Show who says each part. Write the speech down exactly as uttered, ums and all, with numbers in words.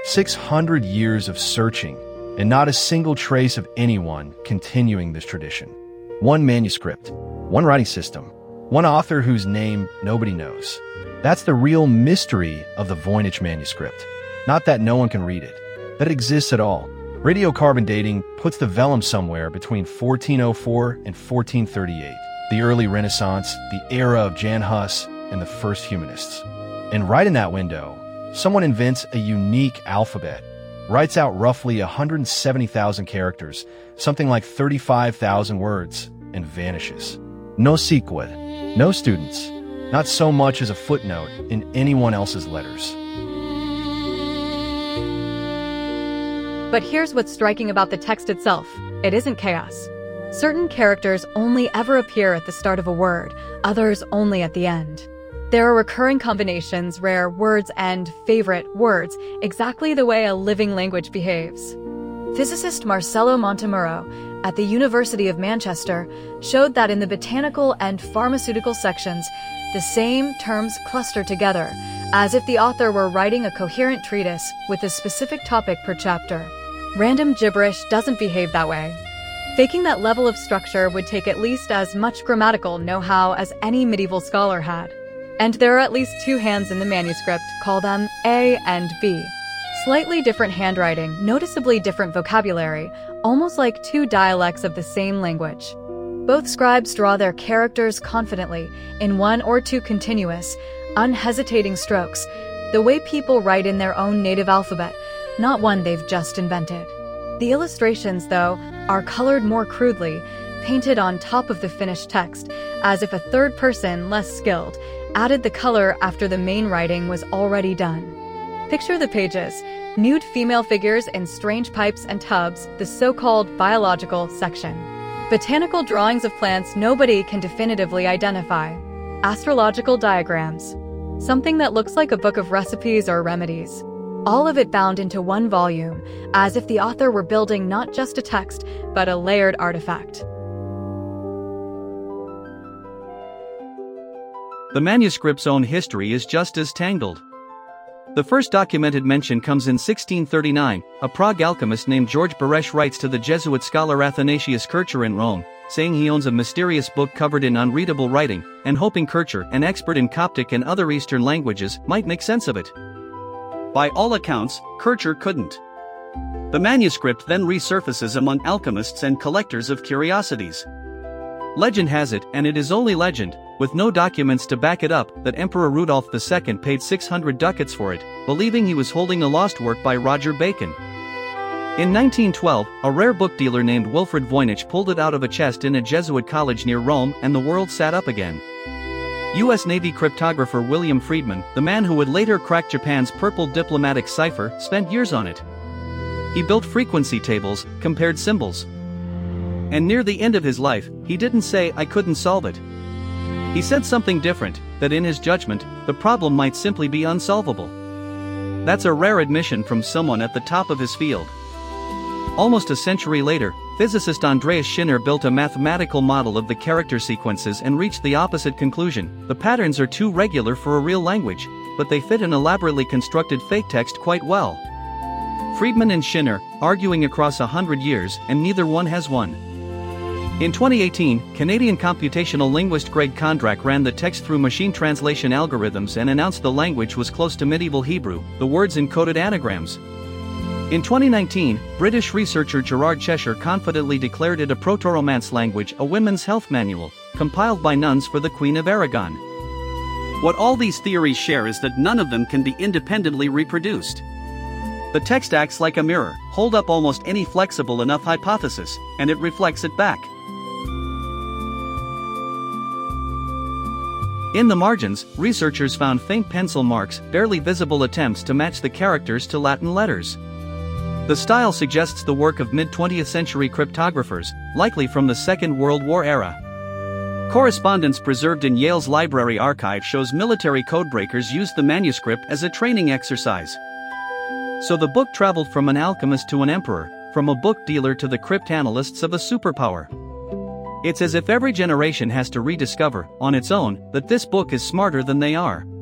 Speaker 1: six hundred years of searching, and not a single trace of anyone continuing this tradition. One manuscript, one writing system, one author whose name nobody knows. That's the real mystery of the Voynich manuscript. Not that no one can read it, that it exists at all. Radiocarbon dating puts the vellum somewhere between fourteen oh four and fourteen thirty-eight, the early Renaissance, the era of Jan Hus, and the first humanists. And right in that window, someone invents a unique alphabet, writes out roughly one hundred seventy thousand characters, something like thirty-five thousand words, and vanishes. No sequel, no students, not so much as a footnote in anyone else's letters.
Speaker 2: But here's what's striking about the text itself. It isn't chaos. Certain characters only ever appear at the start of a word, others only at the end. There are recurring combinations, rare words, and favorite words, exactly the way a living language behaves. Physicist Marcello Montemurro at the University of Manchester showed that in the botanical and pharmaceutical sections, the same terms cluster together, as if the author were writing a coherent treatise with a specific topic per chapter. Random gibberish doesn't behave that way. Faking that level of structure would take at least as much grammatical know-how as any medieval scholar had. And there are at least two hands in the manuscript, call them A and B. Slightly different handwriting, noticeably different vocabulary, almost like two dialects of the same language. Both scribes draw their characters confidently, in one or two continuous, unhesitating strokes, the way people write in their own native alphabet, not one they've just invented. The illustrations, though, are colored more crudely, painted on top of the finished text, as if a third person, less skilled, added the color after the main writing was already done. Picture the pages, nude female figures in strange pipes and tubs, the so-called biological section. Botanical drawings of plants nobody can definitively identify. Astrological diagrams. Something that looks like a book of recipes or remedies. All of it bound into one volume, as if the author were building not just a text, but a layered artifact.
Speaker 3: The manuscript's own history is just as tangled. The first documented mention comes in sixteen thirty-nine. A Prague alchemist named George Baresh writes to the Jesuit scholar Athanasius Kircher in Rome, saying he owns a mysterious book covered in unreadable writing, and hoping Kircher, an expert in Coptic and other Eastern languages, might make sense of it. By all accounts, Kircher couldn't. The manuscript then resurfaces among alchemists and collectors of curiosities. Legend has it, and it is only legend, with no documents to back it up, that Emperor Rudolf the Second paid six hundred ducats for it, believing he was holding a lost work by Roger Bacon. In nineteen twelve, a rare book dealer named Wilfrid Voynich pulled it out of a chest in a Jesuit college near Rome, and the world sat up again. U S Navy cryptographer William Friedman, the man who would later crack Japan's purple diplomatic cipher, spent years on it. He built frequency tables, compared symbols. And near the end of his life, he didn't say, "I couldn't solve it." He said something different, that in his judgment, the problem might simply be unsolvable. That's a rare admission from someone at the top of his field. Almost a century later, physicist Andreas Schinner built a mathematical model of the character sequences and reached the opposite conclusion. The patterns are too regular for a real language, but they fit an elaborately constructed fake text quite well. Friedman and Schinner, arguing across a hundred years, and neither one has won. In twenty eighteen, Canadian computational linguist Greg Kondrak ran the text through machine translation algorithms and announced the language was close to medieval Hebrew, the words encoded anagrams. In twenty nineteen, British researcher Gerard Cheshire confidently declared it a Proto-Romance language, a women's health manual, compiled by nuns for the Queen of Aragon. What all these theories share is that none of them can be independently reproduced. The text acts like a mirror, hold up almost any flexible enough hypothesis, and it reflects it back. In the margins, researchers found faint pencil marks, barely visible attempts to match the characters to Latin letters. The style suggests the work of mid-twentieth century cryptographers, likely from the Second World War era. Correspondence preserved in Yale's library archive shows military codebreakers used the manuscript as a training exercise. So the book traveled from an alchemist to an emperor, from a book dealer to the cryptanalysts of a superpower. It's as if every generation has to rediscover, on its own, that this book is smarter than they are.